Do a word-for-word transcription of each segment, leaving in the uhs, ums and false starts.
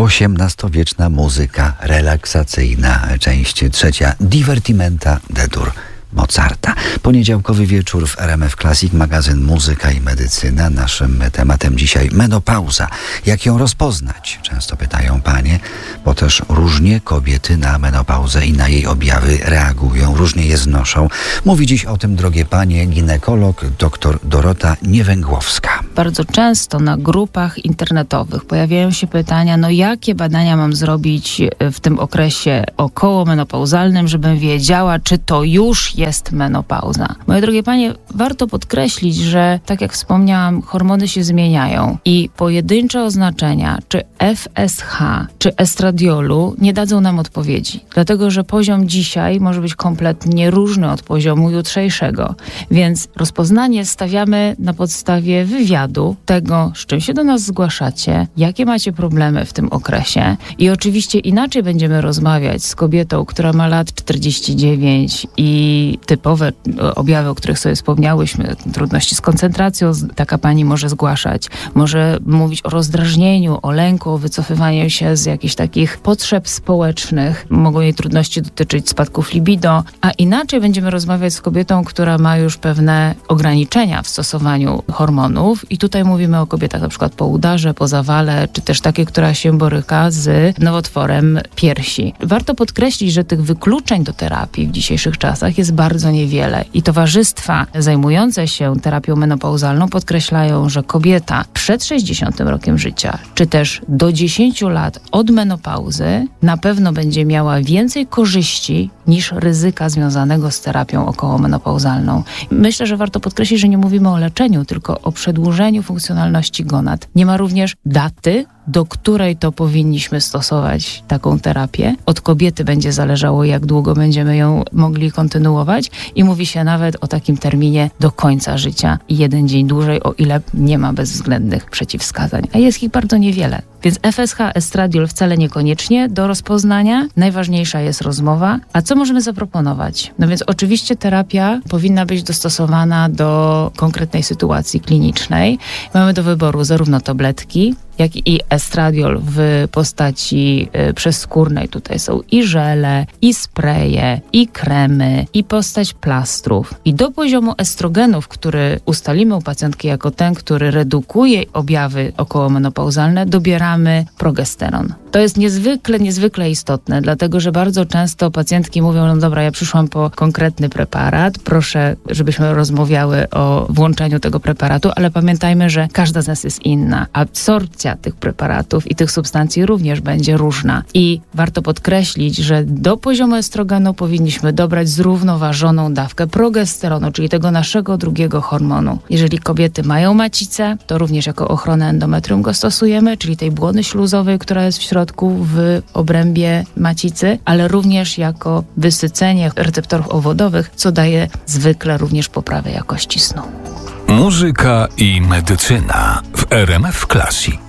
osiemnastowieczna muzyka relaksacyjna, część trzecia, Divertimenta D-dur Mozarta. Poniedziałkowy wieczór w R M F Classic, magazyn Muzyka i Medycyna. Naszym tematem dzisiaj menopauza. Jak ją rozpoznać? Często pytają panie, bo też różnie kobiety na menopauzę i na jej objawy reagują, różnie je znoszą. Mówi dziś o tym, drogie panie, ginekolog dr Dorota Niewęgłowska. Bardzo często na grupach internetowych pojawiają się pytania, no jakie badania mam zrobić w tym okresie okołomenopauzalnym, żebym wiedziała, czy to już jest menopauza. Moje drogie panie, warto podkreślić, że tak jak wspomniałam, hormony się zmieniają i pojedyncze oznaczenia, czy F S H, czy estradiolu nie dadzą nam odpowiedzi. Dlatego, że poziom dzisiaj może być kompletnie różny od poziomu jutrzejszego. Więc rozpoznanie stawiamy na podstawie wywiadu, tego, z czym się do nas zgłaszacie, jakie macie problemy w tym okresie. I oczywiście inaczej będziemy rozmawiać z kobietą, która ma lat czterdzieści dziewięć i typowe objawy, o których sobie wspomniałyśmy, trudności z koncentracją, taka pani może zgłaszać. Może mówić o rozdrażnieniu, o lęku, o wycofywaniu się z jakichś takich potrzeb społecznych. Mogą jej trudności dotyczyć spadków libido, a inaczej będziemy rozmawiać z kobietą, która ma już pewne ograniczenia w stosowaniu hormonów i tutaj mówimy o kobietach na przykład po udarze, po zawale, czy też takiej, która się boryka z nowotworem piersi. Warto podkreślić, że tych wykluczeń do terapii w dzisiejszych czasach jest bardzo niewiele i towarzystwa zajmujące się terapią menopauzalną podkreślają, że kobieta przed sześćdziesiątym rokiem życia, czy też do dziesięciu lat od menopauzy na pewno będzie miała więcej korzyści niż ryzyka związanego z terapią okołomenopauzalną. Myślę, że warto podkreślić, że nie mówimy o leczeniu, tylko o przedłużeniu funkcjonalności gonad. Nie ma również daty, do której to powinniśmy stosować taką terapię. Od kobiety będzie zależało, jak długo będziemy ją mogli kontynuować i mówi się nawet o takim terminie do końca życia i jeden dzień dłużej, o ile nie ma bezwzględnych przeciwwskazań. A jest ich bardzo niewiele. Więc F S H, estradiol wcale niekoniecznie do rozpoznania. Najważniejsza jest rozmowa. A co możemy zaproponować? No więc oczywiście terapia powinna być dostosowana do konkretnej sytuacji klinicznej. Mamy do wyboru zarówno tabletki, jak i estradiol w postaci y, przezskórnej. Tutaj są i żele, i spreje, i kremy, i postać plastrów. I do poziomu estrogenów, który ustalimy u pacjentki jako ten, który redukuje objawy okołomenopauzalne, dobieramy progesteron. To jest niezwykle, niezwykle istotne, dlatego że bardzo często pacjentki mówią, no dobra, ja przyszłam po konkretny preparat, proszę, żebyśmy rozmawiały o włączeniu tego preparatu, ale pamiętajmy, że każda z nas jest inna. Absorpcja tych preparatów i tych substancji również będzie różna. I warto podkreślić, że do poziomu estrogenu powinniśmy dobrać zrównoważoną dawkę progesteronu, czyli tego naszego drugiego hormonu. Jeżeli kobiety mają macicę, to również jako ochronę endometrium go stosujemy, czyli tej błony śluzowej, która jest w środku w obrębie macicy, ale również jako wysycenie receptorów owodowych, co daje zwykle również poprawę jakości snu. Muzyka i medycyna w R M F Classic.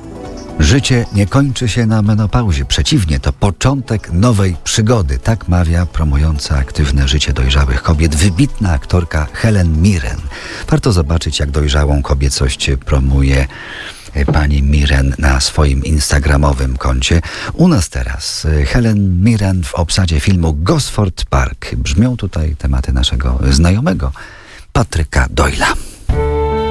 Życie nie kończy się na menopauzie. Przeciwnie, to początek nowej przygody. Tak mawia promująca aktywne życie dojrzałych kobiet wybitna aktorka Helen Mirren. Warto zobaczyć, jak dojrzałą kobiecość promuje pani Mirren na swoim instagramowym koncie. U nas teraz Helen Mirren w obsadzie filmu Gosford Park. Brzmią tutaj tematy naszego znajomego Patryka Doyle'a.